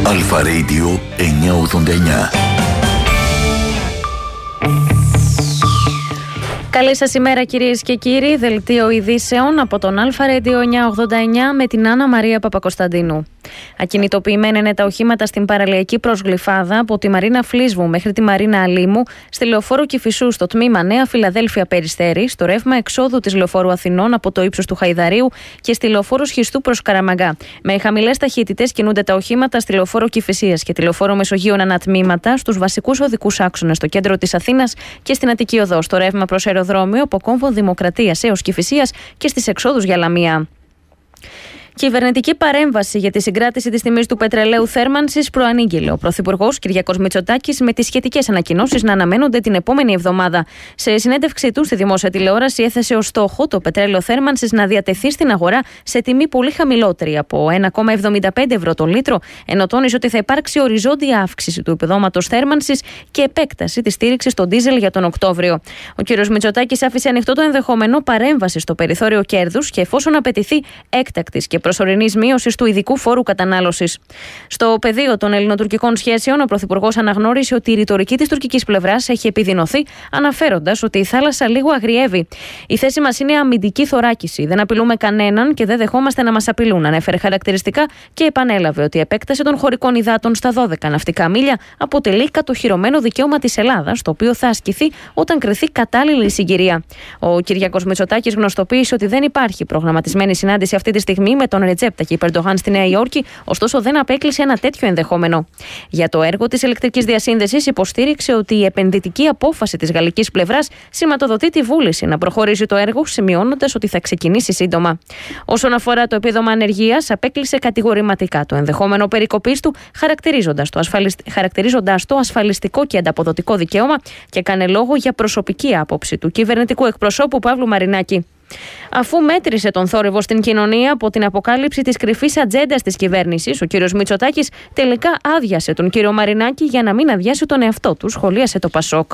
Αλφα Radio 989. Καλή σας ημέρα κυρίες και κύριοι, δελτίο ειδήσεων από τον Αλφα Radio 989 με την Άννα Μαρία Παπακοσταντίνου. Ακινητοποιημένα είναι τα οχήματα στην παραλιακή προς Γλυφάδα από τη Μαρίνα Φλίσβου μέχρι τη Μαρίνα Αλήμου, στη λεωφόρο Κηφισού στο τμήμα Νέα Φιλαδέλφια Περιστέρη, στο ρεύμα εξόδου της λεωφόρου Αθηνών από το ύψος του Χαϊδαρίου και στη λεωφόρο Σχιστού προς Καραμαγκά. Με χαμηλές ταχύτητες κινούνται τα οχήματα στη λεωφόρο Κηφισίας και τη λεωφόρο Μεσογείων ανατμήματα στους βασικούς οδικούς άξονες στο κέντρο της Αθήνας και στην Αττική Οδό, στο ρεύμα προς αεροδρόμιο από κόμβο Δημοκρατίας έως Κηφισίας και στις εξόδους για Λαμία. Κυβερνητική παρέμβαση για τη συγκράτηση της τιμής του πετρελαίου θέρμανσης προανήγγειλε ο Πρωθυπουργός Κυριάκος Μητσοτάκης, με τις σχετικές ανακοινώσεις να αναμένονται την επόμενη εβδομάδα. Σε συνέντευξή του στη δημόσια τηλεόραση, έθεσε ως στόχο το πετρέλαιο θέρμανσης να διατεθεί στην αγορά σε τιμή πολύ χαμηλότερη από 1,75 ευρώ το λίτρο, ενώ τόνισε ότι θα υπάρξει οριζόντια αύξηση του επιδόματος θέρμανσης και επέκταση της στήριξης στον ντίζελ για τον Οκτώβριο. Ο κ. Μητσοτάκης άφησε ανοιχτό το ενδεχόμενο παρέμβαση στο περιθώριο κέρδους και εφόσον απαιτηθεί έκτακτης και προσωρινής μείωσης του ειδικού φόρου κατανάλωσης. Στο πεδίο των ελληνοτουρκικών σχέσεων, ο Πρωθυπουργός αναγνώρισε ότι η ρητορική της τουρκικής πλευράς έχει επιδεινωθεί, αναφέροντας ότι η θάλασσα λίγο αγριεύει. Η θέση μας είναι αμυντική θωράκιση. Δεν απειλούμε κανέναν και δεν δεχόμαστε να μας απειλούν, ανέφερε χαρακτηριστικά και επανέλαβε ότι η επέκταση των χωρικών υδάτων στα 12 ναυτικά μίλια αποτελεί κατοχυρωμένο δικαίωμα της Ελλάδας, το οποίο θα ασκηθεί όταν κριθεί κατάλληλη η συγκυρία. Ο Κυριάκος Μητσοτάκης γνωστοποίησε ότι δεν υπάρχει προγραμματισμένη συνάντηση αυτή τη στιγμή με τον Ρετζέπ Ταγιπ Ερντογάν στη Νέα Υόρκη, ωστόσο δεν απέκλεισε ένα τέτοιο ενδεχόμενο. Για το έργο της ηλεκτρικής διασύνδεσης, υποστήριξε ότι η επενδυτική απόφαση της γαλλικής πλευράς σηματοδοτεί τη βούληση να προχωρήσει το έργο, σημειώνοντας ότι θα ξεκινήσει σύντομα. Όσον αφορά το επίδομα ανεργίας, απέκλεισε κατηγορηματικά το ενδεχόμενο περικοπής του, χαρακτηρίζοντας το ασφαλιστικό και ανταποδοτικό δικαίωμα και έκανε λόγο για προσωπική άποψη του κυβερνητικού εκπροσώπου Παύλου Μαρινάκη. Αφού μέτρησε τον θόρυβο στην κοινωνία από την αποκάλυψη της κρυφής ατζέντας της κυβέρνησης, ο κύριος Μητσοτάκης τελικά άδειασε τον κύριο Μαρινάκη για να μην αδειάσει τον εαυτό του, σχολίασε το Πασόκ.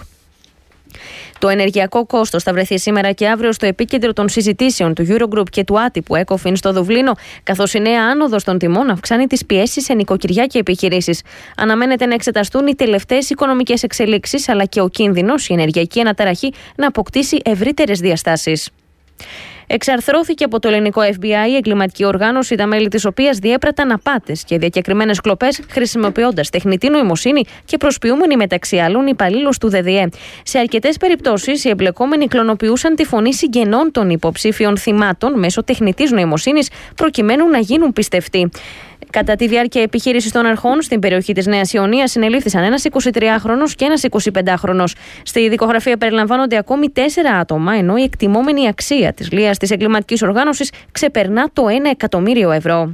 Το ενεργειακό κόστος θα βρεθεί σήμερα και αύριο στο επίκεντρο των συζητήσεων του Eurogroup και του άτυπου ECOFIN στο Δουβλίνο, καθώς η νέα άνοδος των τιμών αυξάνει τις πιέσεις σε νοικοκυριά και επιχειρήσεις. Αναμένεται να εξεταστούν οι τελευταίες οικονομικές εξελίξεις, αλλά και ο κίνδυνος η ενεργειακή αναταραχή να αποκτήσει ευρύτερες διαστάσεις. Εξαρθρώθηκε από το ελληνικό FBI η εγκληματική οργάνωση, τα μέλη της οποίας διέπραταν απάτες και διακεκριμένες κλοπές χρησιμοποιώντας τεχνητή νοημοσύνη και προσποιούμενοι μεταξύ άλλων υπαλλήλους του ΔΔΕ. Σε αρκετές περιπτώσεις, οι εμπλεκόμενοι κλωνοποιούσαν τη φωνή συγγενών των υποψήφιων θυμάτων μέσω τεχνητής νοημοσύνης προκειμένου να γίνουν πιστευτοί. Κατά τη διάρκεια επιχείρησης των αρχών στην περιοχή της Νέας Ιωνίας συνελήφθησαν ένας 23χρονος και ένας 25χρονος. Στη δικογραφία περιλαμβάνονται ακόμη 4 άτομα, ενώ η εκτιμόμενη αξία της λίας της εγκληματικής οργάνωσης ξεπερνά το 1 εκατομμύριο ευρώ.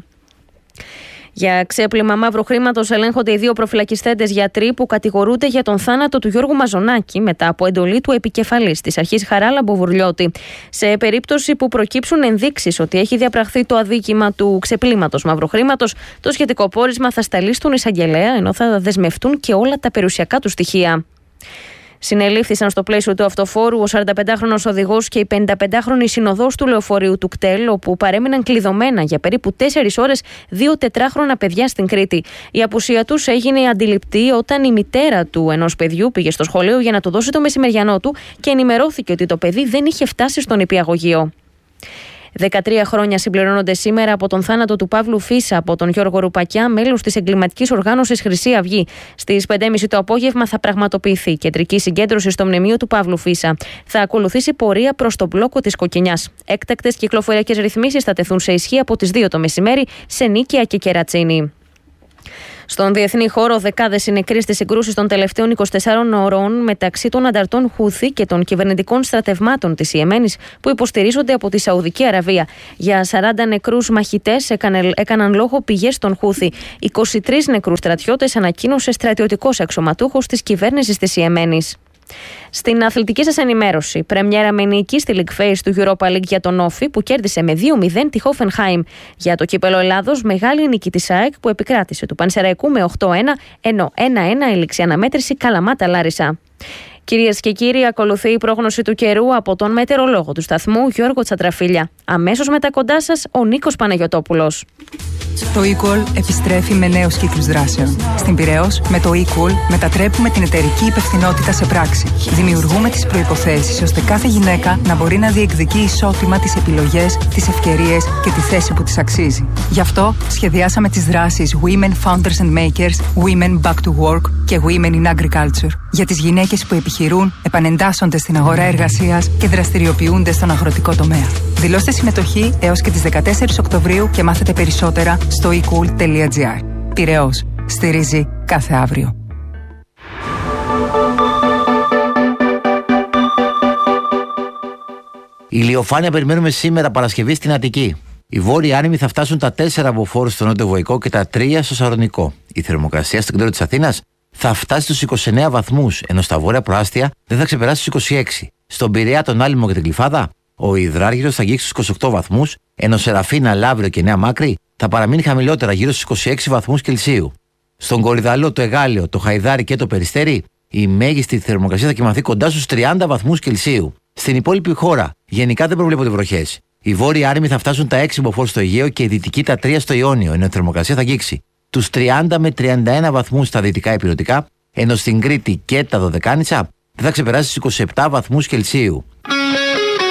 Για ξέπλυμα μαύρου χρήματος ελέγχονται οι 2 προφυλακιστέντες γιατροί που κατηγορούνται για τον θάνατο του Γιώργου Μαζονάκη μετά από εντολή του επικεφαλής της αρχής Χαράλα Μποβουρλιώτη. Σε περίπτωση που προκύψουν ενδείξεις ότι έχει διαπραχθεί το αδίκημα του ξεπλύματος μαύρου χρήματος, το σχετικό πόρισμα θα σταλεί στον εισαγγελέα, ενώ θα δεσμευτούν και όλα τα περιουσιακά του στοιχεία. Συνελήφθησαν στο πλαίσιο του αυτοφόρου ο 45χρονος οδηγός και η 55χρονη συνοδός του λεωφορείου του ΚΤΕΛ, όπου παρέμειναν κλειδωμένα για περίπου 4 ώρες 2 τετράχρονα παιδιά στην Κρήτη. Η απουσία τους έγινε αντιληπτή όταν η μητέρα του ενός παιδιού πήγε στο σχολείο για να του δώσει το μεσημεριανό του και ενημερώθηκε ότι το παιδί δεν είχε φτάσει στον νηπιαγωγείο. 13 χρόνια συμπληρώνονται σήμερα από τον θάνατο του Παύλου Φίσα από τον Γιώργο Ρουπακιά, μέλος της εγκληματικής οργάνωσης Χρυσή Αυγή. Στις 5:30 το απόγευμα θα πραγματοποιηθεί κεντρική συγκέντρωση στο μνημείο του Παύλου Φίσα. Θα ακολουθήσει πορεία προς τον μπλόκο της Κοκκινιάς. Έκτακτες κυκλοφοριακές ρυθμίσεις θα τεθούν σε ισχύ από τις 2 το μεσημέρι σε Νίκαια και Κερατσίνη. Στον διεθνή χώρο, δεκάδες οι νεκροί στις συγκρούσεις των τελευταίων 24 ώρων μεταξύ των ανταρτών Χούθη και των κυβερνητικών στρατευμάτων της Ιεμένης που υποστηρίζονται από τη Σαουδική Αραβία. Για 40 νεκρούς μαχητές έκαναν λόγο πηγές των Χούθη. 23 νεκρούς στρατιώτες ανακοίνωσε στρατιωτικός αξιωματούχος της κυβέρνησης της Ιεμένης. Στην αθλητική σας ενημέρωση, πρεμιέρα με νίκη στη League Phase του Europa League για τον Όφη που κέρδισε με 2-0 τη Hoffenheim. Για το κύπελο Ελλάδος, μεγάλη νίκη της ΑΕΚ που επικράτησε του Πανσεραϊκού με 8-1, ενώ 1-1 έληξε αναμέτρηση Καλαμάτα Λάρισα. Κυρίες και κύριοι, ακολουθεί η πρόγνωση του καιρού από τον μετεωρολόγο του σταθμού Γιώργο Τσατραφίλια. Αμέσως μετά κοντά σας ο Νίκος Παναγιωτόπουλος. Το eCall επιστρέφει με νέους κύκλους δράσεων. Στην Πειραιώς, με το eCall μετατρέπουμε την εταιρική υπευθυνότητα σε πράξη. Δημιουργούμε τις προϋποθέσεις ώστε κάθε γυναίκα να μπορεί να διεκδικεί ισότιμα τις επιλογές, τις ευκαιρίες και τη θέση που της αξίζει. Γι' αυτό σχεδιάσαμε τις δράσεις Women Founders and Makers, Women Back to Work και Women in Agriculture για τις γυναίκες που επιχειρούν, επανεντάσσονται στην αγορά εργασίας και δραστηριοποιούνται στον αγροτικό τομέα. Δηλώστε συμμετοχή έως και τις 14 Οκτωβρίου και μάθετε περισσότερα στο ecool.gr. Πειραιώς. Στηρίζει κάθε αύριο. Η ηλιοφάνεια περιμένουμε σήμερα Παρασκευή στην Αττική. Οι βόρειοι άνεμοι θα φτάσουν τα 4 από φόρους στο νότιο Βοϊκό και τα 3 στο Σαρονικό. Η θερμοκρασία στο κέντρο της Αθήνας θα φτάσει στους 29 βαθμούς, ενώ στα βόρεια προάστια δεν θα ξεπεράσει τους 26. Στον Πειραιά, τον Άλυμο και την Κλιφάδα, ο υδράργυρος θα αγγίξει στους 28 βαθμούς, ενώ Σεραφίνα, Λαύριο και Νέα Μάκρη θα παραμείνει χαμηλότερα γύρω στους 26 βαθμούς Κελσίου. Στον Κορυδαλό, το Εγάλεο, το Χαϊδάρι και το Περιστέρι, η μέγιστη θερμοκρασία θα κυμανθεί κοντά στους 30 βαθμούς Κελσίου. Στην υπόλοιπη χώρα, γενικά δεν προβλέπονται βροχές. Οι βόρειοι άνεμοι θα φτάσουν τα 6 μποφόρ στο Αιγαίο και οι δυτικοί τα 3 στο Ιόνιο, ενώ η θερμοκρασία θα αγγίξει τους 30 με 31 βαθμούς στα δυτικά ηπειρωτικά, ενώ στην Κρήτη και τα Δωδεκάνησα δεν θα ξεπεράσει τους 27 βαθμούς Κελσίου.